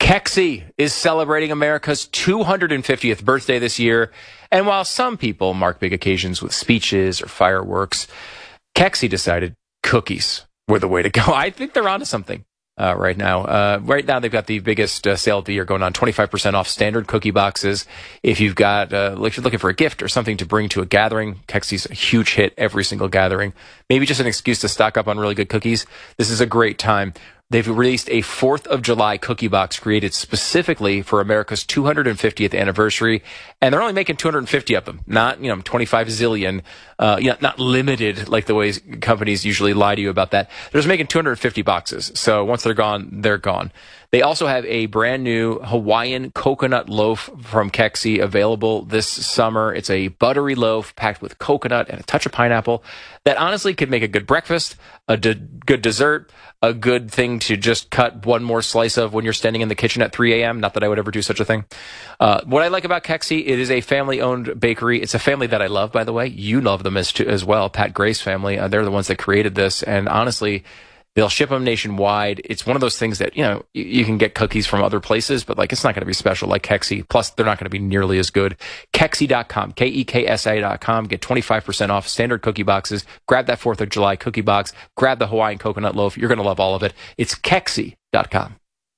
Kexi is celebrating America's 250th birthday this year, and while some people mark big occasions with speeches or fireworks, Kexi decided cookies were the way to go. I think they're onto something right now. Right now, they've got the biggest sale of the year going on, 25% off standard cookie boxes. If you've got, if you're looking for a gift or something to bring to a gathering, Kexi's a huge hit every single gathering. Maybe just an excuse to stock up on really good cookies. This is a great time. They've released a 4th of July cookie box created specifically for America's 250th anniversary, and they're only making 250 of them, not 25 zillion, not limited like the ways companies usually lie to you about that. They're just making 250 boxes, so once they're gone, they're gone. They also have a brand new Hawaiian coconut loaf from Kexi available this summer. It's a buttery loaf packed with coconut and a touch of pineapple that honestly could make a good breakfast, a good dessert, a good thing to just cut one more slice of when you're standing in the kitchen at 3 a.m. Not that I would ever do such a thing. What I like about Kexi, it is a family-owned bakery. It's a family that I love, by the way. You love them as well, Pat Gray's family. They're the ones that created this, and honestly, they'll ship them nationwide. It's one of those things that, you can get cookies from other places, but it's not going to be special like Kexi. Plus, they're not going to be nearly as good. Kexi.com, Keksa.com. Get 25% off standard cookie boxes. Grab that 4th of July cookie box. Grab the Hawaiian coconut loaf. You're going to love all of it. It's Kexi.com.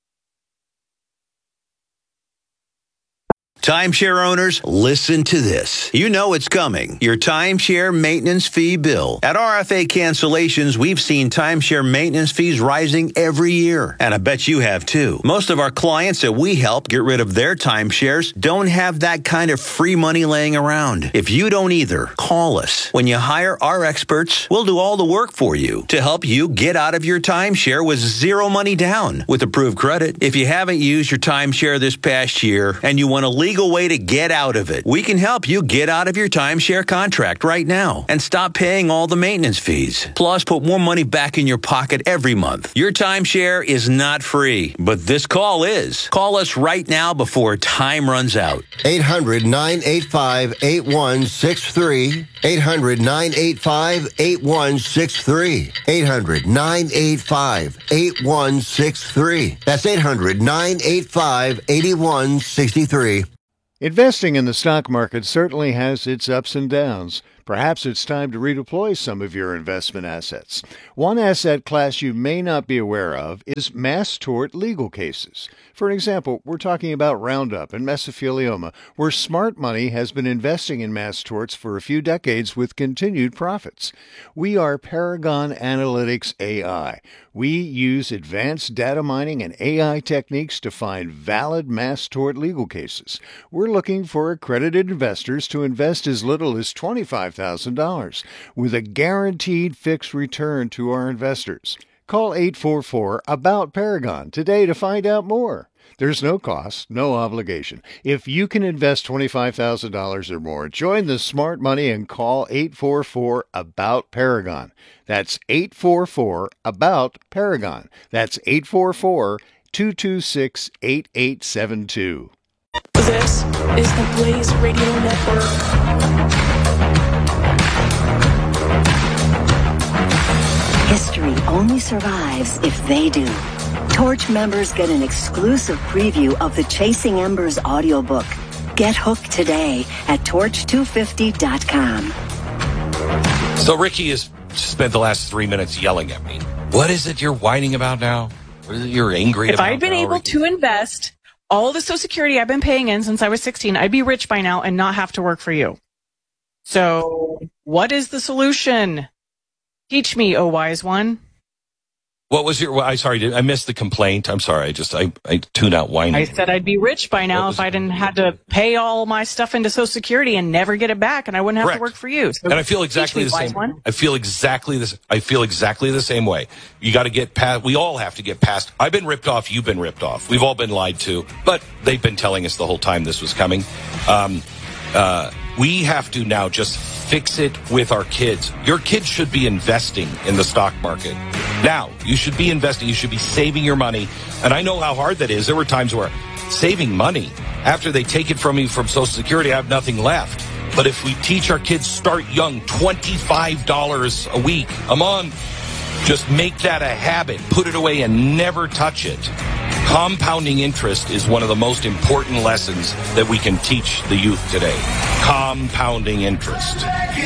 Timeshare owners, listen to this. You know it's coming. Your timeshare maintenance fee bill. At RFA Cancellations, we've seen timeshare maintenance fees rising every year. And I bet you have too. Most of our clients that we help get rid of their timeshares don't have that kind of free money laying around. If you don't either, call us. When you hire our experts, we'll do all the work for you to help you get out of your timeshare with zero money down with approved credit. If you haven't used your timeshare this past year and you want to legal way to get out of it, we can help you get out of your timeshare contract right now and stop paying all the maintenance fees. Plus, put more money back in your pocket every month. Your timeshare is not free, but this call is. Call us right now before time runs out. 800-985-8163. 800-985-8163. 800-985-8163. That's 800-985-8163. Investing in the stock market certainly has its ups and downs. Perhaps it's time to redeploy some of your investment assets. One asset class you may not be aware of is mass tort legal cases. For example, we're talking about Roundup and mesothelioma, where smart money has been investing in mass torts for a few decades with continued profits. We are Paragon Analytics AI. We use advanced data mining and AI techniques to find valid mass tort legal cases. We're looking for accredited investors to invest as little as $25,000 with a guaranteed fixed return to our investors. Call 844-ABOUT-PARAGON today to find out more. There's no cost, no obligation. If you can invest $25,000 or more, join the smart money and call 844-ABOUT-PARAGON. That's 844-ABOUT-PARAGON. That's 844-226-8872. This is the Blaze Radio Network. History only survives if they do. Torch members get an exclusive preview of the Chasing Embers audiobook. Get hooked today at torch250.com. So Ricky has spent the last 3 minutes yelling at me. What is it you're whining about now? What is it you're angry about? If I'd been able to invest all the Social Security I've been paying in since I was 16, I'd be rich by now and not have to work for you. So what is the solution? Teach me, oh wise one. What was your? I missed the complaint. I'm sorry. I tune out whining. I said I'd be rich by now if I didn't have to pay all my stuff into Social Security and never get it back, and I wouldn't have to work for you. So and I feel exactly the same. I feel exactly the same way. You got to get past. We all have to get past. I've been ripped off. You've been ripped off. We've all been lied to, but they've been telling us the whole time this was coming. We have to now just fix it with our kids. Your kids should be investing in the stock market. Now, you should be investing. You should be saving your money. And I know how hard that is. There were times where saving money, after they take it from me from Social Security, I have nothing left. But if we teach our kids, start young, $25 a week, a month, just make that a habit. Put it away and never touch it. Compounding interest is one of the most important lessons that we can teach the youth today. Compounding interest.